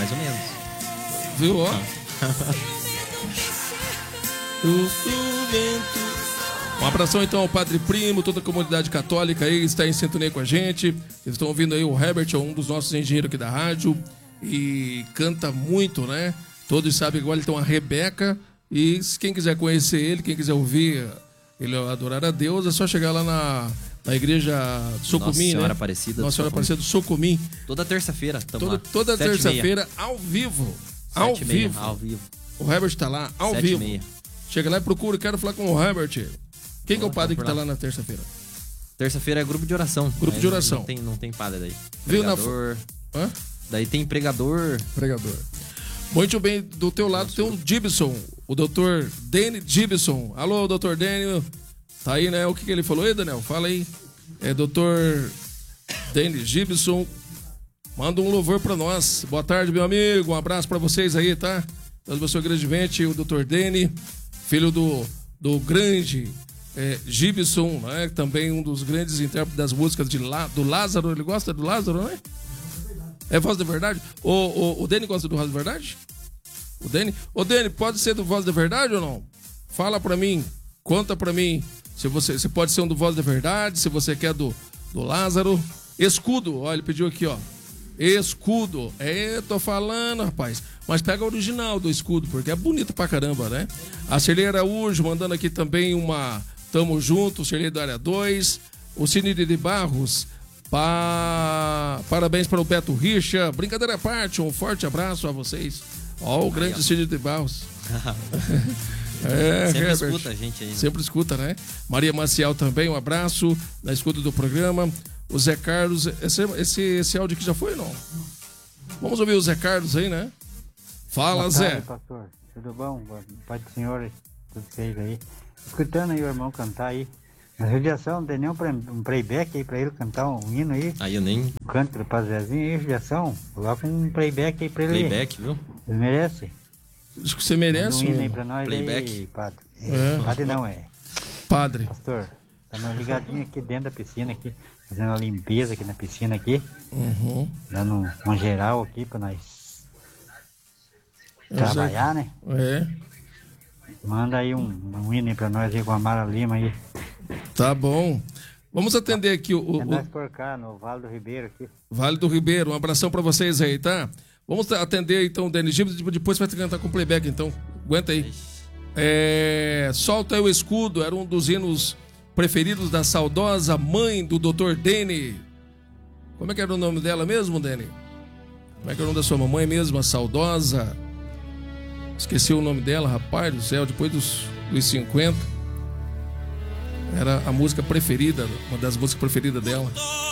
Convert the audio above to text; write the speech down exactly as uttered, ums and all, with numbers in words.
mais ou menos. Viu, ó? Um abração então ao Padre Primo, toda a comunidade católica aí está em sintonia com a gente. Eles estão ouvindo aí o Herbert, um dos nossos engenheiros aqui da rádio, e canta muito, né? Todos sabem igual, então a Rebeca. E quem quiser conhecer ele, quem quiser ouvir ele adorar a Deus, é só chegar lá na, na igreja Socomim, Nossa Senhora né? Aparecida. Nossa Senhora Aparecida do Socomim. Toda terça-feira. Toda, toda terça-feira, ao vivo. Ao Sete e meia, vivo. ao vivo. O Herbert tá lá, ao Sete vivo. e meia. Chega lá e procura, quero falar com o Herbert. Quem que é o padre que tá lá na terça-feira? Terça-feira é grupo de oração. Grupo de oração. Não tem, não tem padre daí. Viu na... Pregador. Hã? Daí tem pregador. Pregador. Muito bem, do teu lado tem o Gibson, o doutor Danny Gibson. Alô, doutor Danny. Tá aí, né? O que, que ele falou aí, Daniel? Fala aí. É doutor Danny Gibson. Manda um louvor pra nós. Boa tarde, meu amigo. Um abraço pra vocês aí, tá? Deus abençoe grandemente o doutor Danny, filho do, do grande é, Gibson, né? Também um dos grandes intérpretes das músicas de lá, do Lázaro. Ele gosta do Lázaro, né? É Voz da Verdade? O, o, o Danny gosta do Voz da Verdade? O Danny? Ô, Danny, pode ser do Voz da Verdade ou não? Fala pra mim, conta pra mim se você se pode ser um do Voz da Verdade, se você quer do, do Lázaro. Escudo, ó, ele pediu aqui, ó. Escudo. É, tô falando, rapaz. Mas pega o original do Escudo, porque é bonito pra caramba, né? A Cirlei Araújo mandando aqui também uma Tamo Junto, Cirlei da Área dois. O Cine de Barros. Pa... Parabéns para o Beto Richa. Brincadeira à parte, um forte abraço a vocês. Ó, o grande Cid de Barros. É, Sempre Herbert. escuta a gente aí. Né? Sempre escuta, né? Maria Maciel também, um abraço na escuta do programa. O Zé Carlos, esse, esse, esse áudio aqui já foi, não? Vamos ouvir o Zé Carlos aí, né? Fala, Boa Zé. tarde, pastor. Tudo bom? Pai do Senhor, tudo feio aí. Escutando aí o irmão cantar aí. Na judiação, não tem nenhum um playback aí pra ele cantar um hino aí. Aí eu nem... Um canto pra Zezinho aí, judiação. Coloca um playback aí pra ele. Playback, viu? Ele merece. Acho que você merece. Um hino aí pra nós playback. aí, padre. É. Padre não, é. Padre. Pastor, estamos ligadinhos aqui dentro da piscina aqui. Fazendo a limpeza aqui na piscina aqui. Uhum. Dando uma geral aqui pra nós trabalhar, né? É. Manda aí um, um hino aí pra nós aí com a Mara Lima aí. Tá bom. Vamos atender aqui o, o, É o nós por cá, no Vale do Ribeiro aqui. Vale do Ribeiro. Um abração pra vocês aí, tá? Vamos atender então o Danny Gibson, depois vai cantar com playback, então. Aguenta aí. É... Solta aí o Escudo, era um dos hinos preferidos da saudosa mãe do doutor Danny. Como é que era o nome dela mesmo, Danny? Como é que era o nome da sua mamãe mesmo, a saudosa? Esqueci o nome dela, rapaz do céu, depois dos, dos cinquenta. Era a música preferida, uma das músicas preferidas dela.